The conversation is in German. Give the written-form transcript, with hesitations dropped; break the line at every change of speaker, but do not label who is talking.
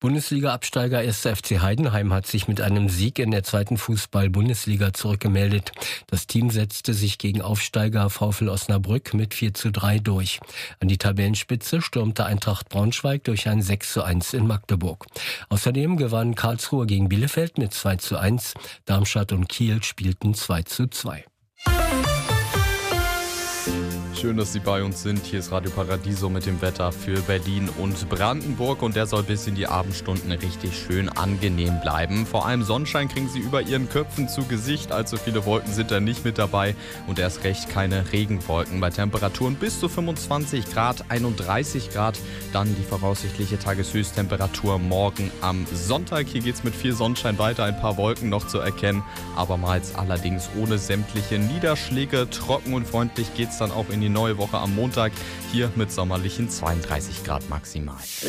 Bundesliga-Absteiger 1. FC Heidenheim hat sich mit einem Sieg in der zweiten Fußball-Bundesliga zurückgemeldet. Das Team setzte sich gegen Aufsteiger VfL Osnabrück mit 4:3 durch. An die Tabellenspitze stürmte Eintracht Braunschweig durch ein 6:1 in Magdeburg. Außerdem gewann Karlsruhe gegen Bielefeld mit 2:1. Darmstadt und Kiel spielten 2:2.
Schön, dass Sie bei uns sind. Hier ist Radio Paradiso mit dem Wetter für Berlin und Brandenburg. Und der soll bis in die Abendstunden richtig schön angenehm bleiben. Vor allem Sonnenschein kriegen Sie über Ihren Köpfen zu Gesicht. Allzu viele Wolken sind da nicht mit dabei. Und erst recht keine Regenwolken. Bei Temperaturen bis zu 25 Grad, 31 Grad. Dann die voraussichtliche Tageshöchsttemperatur morgen am Sonntag. Hier geht es mit viel Sonnenschein weiter. Ein paar Wolken noch zu erkennen. Abermals allerdings ohne sämtliche Niederschläge. Trocken und freundlich geht es dann auch in die neue Woche am Montag, hier mit sommerlichen 32 Grad maximal.